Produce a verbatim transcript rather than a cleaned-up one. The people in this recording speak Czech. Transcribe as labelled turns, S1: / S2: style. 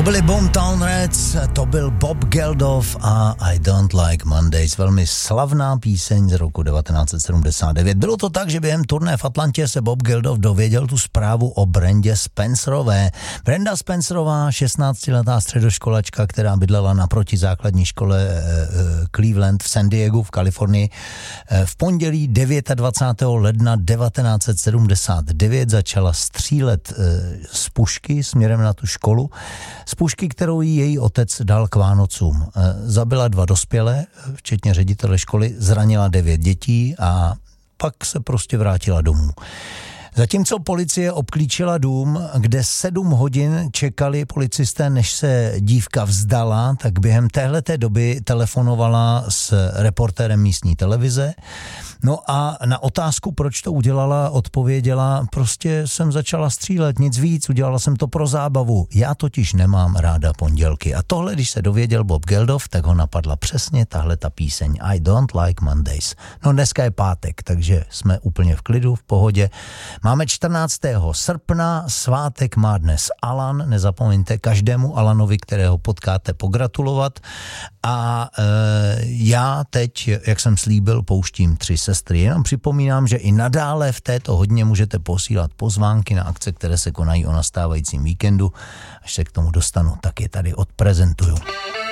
S1: byli Boomtown Rats, to byl Bob Geldof a I Don't Like Mondays, velmi slavná píseň z roku devatenáct set sedmdesát devět. Bylo to tak, že během turné v Atlantě se Bob Geldof dověděl tu zprávu o Brendě Spencerové. Brenda Spencerová, šestnáctiletá středoškolačka, která bydlela naproti základní škole Cleveland v San Diegu v Kalifornii, v pondělí dvacátého devátého ledna devatenáct set sedmdesát devět začala střílet z pušky směrem na tu školu. Z pušky, kterou jí její otec dal k Vánocům. Zabila dva dospělé, včetně ředitele školy, zranila devět dětí a pak se prostě vrátila domů. Zatímco policie obklíčila dům, kde sedm hodin čekali policisté, než se dívka vzdala, tak během téhleté doby telefonovala s reportérem místní televize. No a na otázku, proč to udělala, odpověděla, prostě jsem začala střílet, nic víc, udělala jsem to pro zábavu. Já totiž nemám ráda pondělky. A tohle, když se dověděl Bob Geldof, tak ho napadla přesně tahle ta píseň I Don't Like Mondays. No dneska je pátek, takže jsme úplně v klidu, v pohodě. Máme čtrnáctého srpna, svátek má dnes Alan, nezapomeňte každému Alanovi, kterého potkáte, pogratulovat. A e, já teď, jak jsem slíbil, pouštím tři sestry. Jenom připomínám, že i nadále v této hodině můžete posílat pozvánky na akce, které se konají o nastávajícím víkendu. Až se k tomu dostanu, tak je tady odprezentuju.